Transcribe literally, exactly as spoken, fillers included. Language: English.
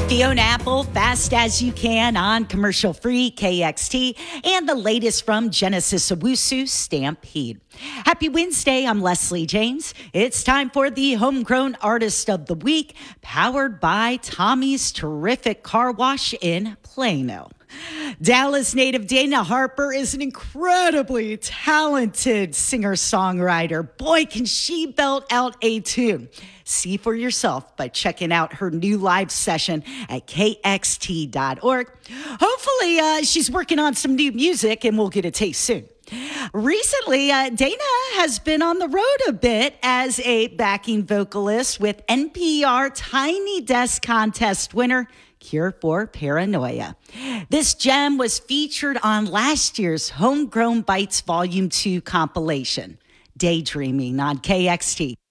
Fiona Apple, Fast As You Can on commercial free K X T, and the latest from Genesis Owusu, Stampede. Happy Wednesday, I'm Leslie James. It's time for the Homegrown Artist of the Week, powered by Tommy's Terrific Car Wash in Plano. Dallas native Dana Harper is an incredibly talented singer-songwriter. Boy, can she belt out a tune. See for yourself by checking out her new live session at K X T dot org. Hopefully, uh, she's working on some new music and we'll get a taste soon. Recently, uh, Dana has been on the road a bit as a backing vocalist with N P R Tiny Desk Contest winner, Cure for Paranoia. This gem was featured on last year's Homegrown Bites Volume two compilation, Daydreaming on K X T.